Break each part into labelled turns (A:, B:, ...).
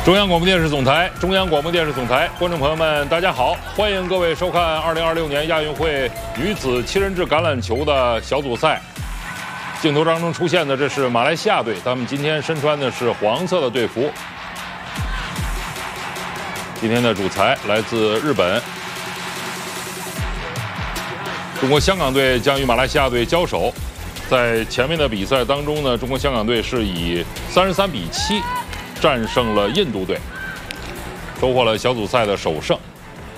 A: 中央广播电视总台，中央广播电视总台，观众朋友们，大家好，欢迎各位收看2026年亚运会女子7人制橄榄球的小组赛。镜头当中出现的这是马来西亚队，他们今天身穿的是黄色的队服。今天的主裁来自日本。中国香港队将与马来西亚队交手。在前面的比赛当中呢，中国香港队是以33比7。战胜了印度队，收获了小组赛的首胜。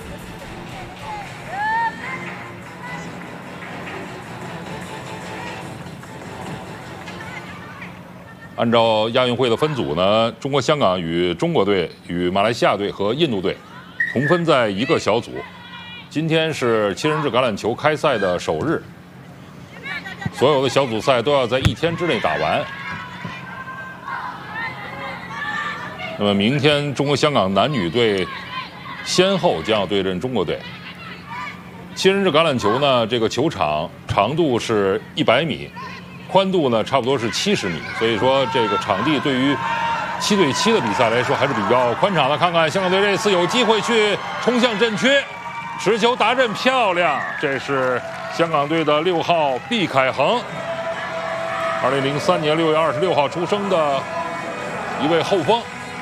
A: 按照亚运会的分组呢，中国香港与中国队、与马来西亚队和印度队同分在一个小组。今天是7人制橄榄球开赛的首日，所有的小组赛都要在1天之内打完。那么明天，中国香港男女队先后将要对阵中国队。7人制橄榄球呢，这个球场长度是100米，宽度呢差不多是70米，所以说这个场地对于7对7的比赛来说还是比较宽敞的。看看香港队这次有机会去冲向阵区，持球达阵漂亮，这是香港队的6号毕凯恒，2003年6月26号出生的一位后锋。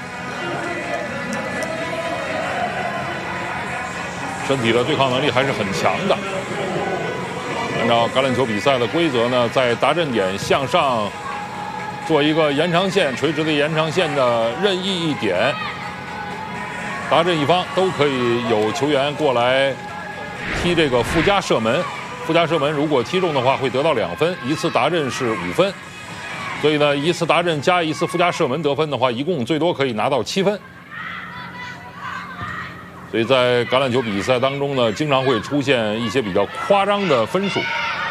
A: 身体的对抗能力还是很强的。按照橄榄球比赛的规则呢，在达阵点向上做一个延长线，垂直的延长线的任意一点，达阵一方都可以有球员过来踢这个附加射门。附加射门如果踢中的话，会得到2分，一次达阵是5分。所以呢，一次达阵加一次附加射门得分的话，一共最多可以拿到7分。所以在橄榄球比赛当中呢，经常会出现一些比较夸张的分数。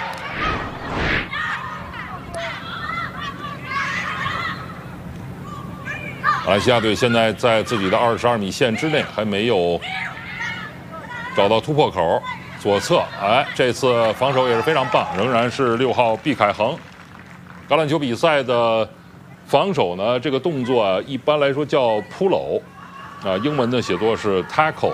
A: 马来西亚队现在在自己的22米线之内，还没有找到突破口。左侧，这次防守也是非常棒，仍然是6号毕凯恒。橄榄球比赛的防守呢，这个动作一般来说叫扑搂。英文的写作是 tackle。